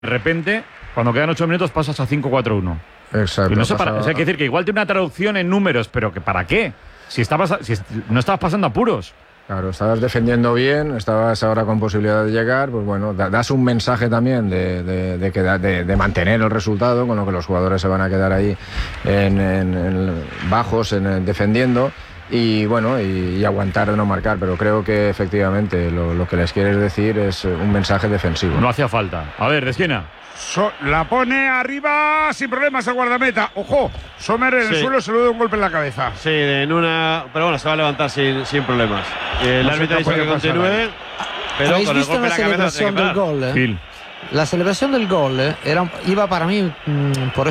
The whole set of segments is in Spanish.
De repente, cuando quedan 8 minutos, pasas a 5-4-1. Exacto. Y no sé para, o sea, hay que decir que igual tiene una traducción en números, pero que ¿para qué? Si no estabas pasando apuros. Claro, estabas defendiendo bien, estabas ahora con posibilidad de llegar, pues bueno, das un mensaje también de mantener el resultado, con lo que los jugadores se van a quedar ahí bajos, defendiendo. Y bueno, y aguantar de no marcar, pero creo que efectivamente lo que les quieres decir es un mensaje defensivo. No hacía falta. A ver, de esquina. La pone arriba sin problemas el guardameta. Ojo, Sommer en el suelo se le da un golpe en la cabeza. Sí, pero bueno, se va a levantar sin problemas. El árbitro dice que continúe, pero con el golpe en la cabeza tiene que parar. Gil. La celebración del gol iba para mí por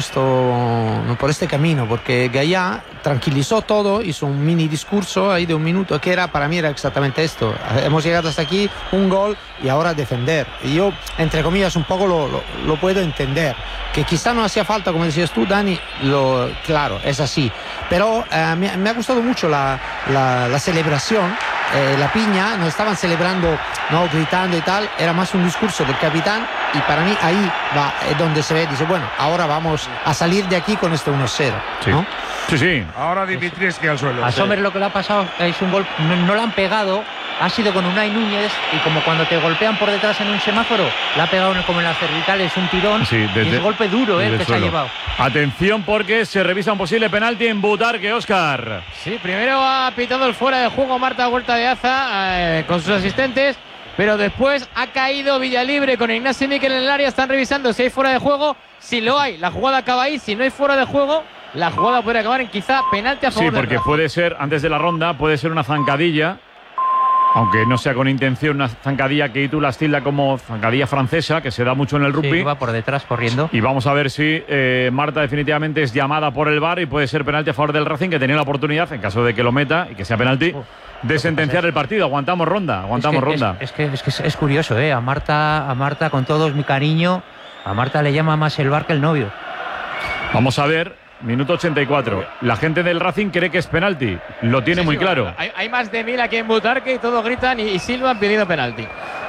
este camino, porque Gaya tranquilizó todo, hizo un mini discurso ahí de un minuto, que para mí era exactamente esto. Hemos llegado hasta aquí, un gol y ahora defender. Y yo, entre comillas, un poco lo puedo entender. Que quizá no hacía falta, como decías tú, Dani, claro, es así. Pero me ha gustado mucho la celebración. La piña, no estaban celebrando, no gritando y tal, era más un discurso del capitán, y para mí ahí va, es donde se ve, dice, bueno, ahora vamos a salir de aquí con este 1-0. Sí. ¿No? Sí. Ahora Dimitrievski al suelo. A Sommer lo que le ha pasado es un gol, no le han pegado, ha sido con Unai Núñez, y como cuando te golpean por detrás en un semáforo, le ha pegado como en las cervicales un tirón, y es golpe duro el que se ha llevado. Atención, porque se revisa un posible penalti en Butarque, Óscar. Sí, primero ha pitado el fuera de juego Marta Huerta de Aza con sus asistentes, pero después ha caído Villalibre con Ignacio Miquel en el área. Están revisando si hay fuera de juego. Si lo hay, la jugada acaba ahí. Si no hay fuera de juego, la jugada puede acabar en quizá penalti a favor. Sí, porque puede ser, antes de la ronda, puede ser una zancadilla, aunque no sea con intención, una zancadilla que tú las tilda como zancadilla francesa, que se da mucho en el rugby. Sí, va por detrás corriendo. Y vamos a ver si Marta definitivamente es llamada por el VAR y puede ser penalti a favor del Racing, que tenía la oportunidad, en caso de que lo meta y que sea penalti, de sentenciar el partido. Aguantamos ronda. Es que es curioso, a Marta, con todo mi cariño, a Marta le llama más el VAR que el novio. Vamos a ver. Minuto 84. La gente del Racing cree que es penalti. Lo tiene muy claro. Hay más de 1000 aquí en Butarque y todos gritan y silban pidiendo penalti.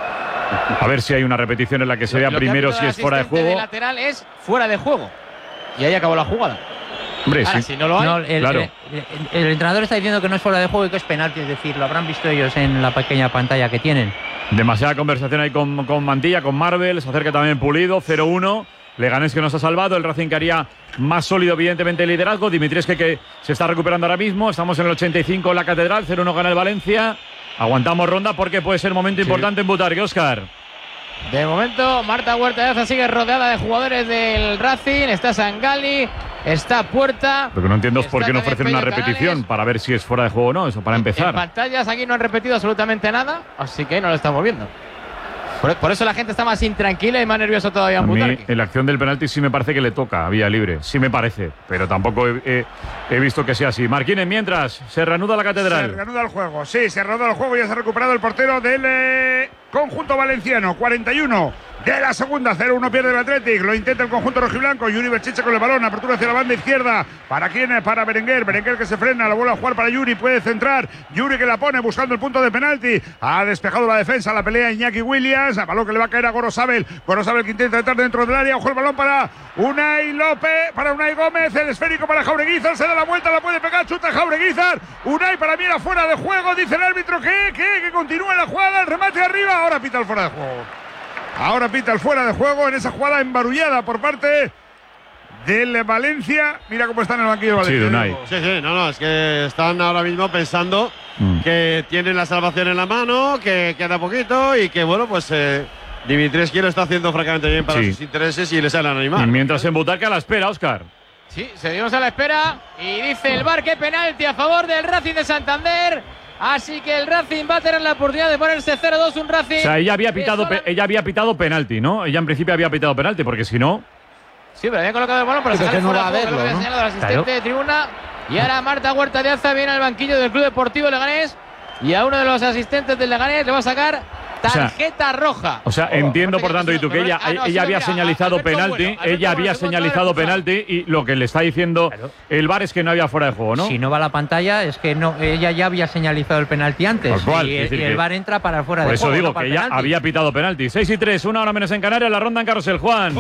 A ver si hay una repetición en la que se vea primero si es fuera de juego. El lateral es fuera de juego. Y ahí acabó la jugada. Hombre, ahora, sí. si no lo hay, No, claro. El entrenador está diciendo que no es fuera de juego y que es penalti. Es decir, lo habrán visto ellos en la pequeña pantalla que tienen. Demasiada conversación ahí con Mantilla, con Marvel. Se acerca también Pulido, 0-1. Leganés que nos ha salvado, el Racing que haría más sólido evidentemente el liderazgo. Dimitrievski que se está recuperando ahora mismo. Estamos en el 85 en la Catedral, 0-1 gana el Valencia. Aguantamos ronda porque puede ser momento importante en Butarque, Óscar. De momento Marta Huerta de Aza sigue rodeada de jugadores del Racing. Está Sangali, está Puerta. Lo que no entiendo es por qué no ofrecen una repetición para ver si es fuera de juego o no, eso para empezar. En pantallas aquí no han repetido absolutamente nada, así que no lo estamos viendo. Por eso la gente está más intranquila y más nerviosa todavía en Butarque. A mí, en la acción del penalti sí me parece que le toca a vía libre. Sí me parece, pero tampoco he visto que sea así. Marquínez, mientras se reanuda la Catedral. Se reanuda el juego, sí, se reanuda el juego. Ya se ha recuperado el portero del conjunto valenciano. 41 de la segunda, 0-1 pierde el Athletic. Lo intenta el conjunto rojiblanco. Yuri Berchiche con el balón, apertura hacia la banda izquierda. ¿Para quién? Para Berenguer. Berenguer que se frena, la vuelve a jugar para Yuri, puede centrar. Yuri que la pone buscando el punto de penalti. Ha despejado la defensa, la pelea Iñaki Williams. A balón que le va a caer a Gorosabel. Gorosabel que intenta entrar dentro del área. Ojo el balón para Unai López, para Unai Gómez. El esférico para Jaureguizar. Se da la vuelta, la puede pegar, chuta Jaureguizar. Unai para mí era fuera de juego. Dice el árbitro que continúa la jugada. El remate arriba. Ahora pita el fuera de juego. Ahora pita el fuera de juego en esa jugada embarullada por parte del Valencia. Mira cómo está en el banquillo del Valencia. Sí, Unai. Sí, es que están ahora mismo pensando que tienen la salvación en la mano, que queda poquito y que, bueno, pues Dimitrievski lo está haciendo francamente bien para sus intereses y les salen a animar. Y mientras en Butarque a la espera, Óscar. Sí, seguimos a la espera y dice el VAR que penalti a favor del Racing de Santander. Así que el Racing va a tener la oportunidad de ponerse 0-2, un Racing. O sea, ella había pitado penalti, ¿no? Ella en principio había pitado penalti, porque si no. Sí, pero había colocado el balón, pero que no va a verlo, ¿no? El asistente de tribuna. Y ahora Marta Huerta de Aza viene al banquillo del Club Deportivo Leganés. Y a uno de los asistentes del Leganés le va a sacar Tarjeta roja. O sea, entiendo por tanto, y tú, que ella había señalizado penalti, penalti, y lo que le está diciendo el VAR es que no había fuera de juego, ¿no? Si no va a la pantalla, es que no, ella ya había señalizado el penalti antes. Y el VAR entra para fuera de juego. Por eso digo que ella había pitado penalti. 6-3, 1 hora menos en Canarias, la ronda en Carrusel, Juan.